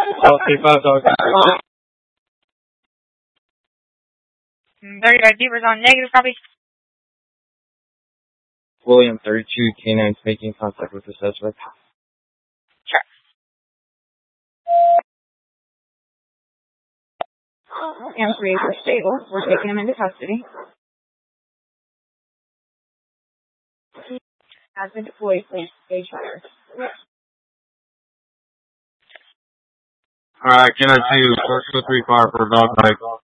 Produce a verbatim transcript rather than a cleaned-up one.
Oh, three five dog. thirty-five Beavers on negative copy. William thirty-two K nine making contact with the suspect. Sure. And three for stable. We're taking him into custody. Has been deployed, please stage fire. Alright, can I do four two three five for a dog bite?